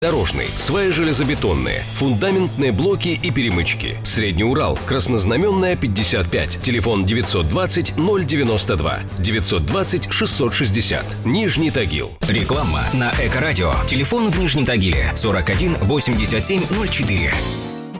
Дорожный, сваи-железобетонные, фундаментные блоки и перемычки. Средний Урал, Краснознаменная, 55. Телефон 920 092 920 660. Нижний Тагил. Реклама на Эко-радио. Телефон в Нижнем Тагиле 41 87 04.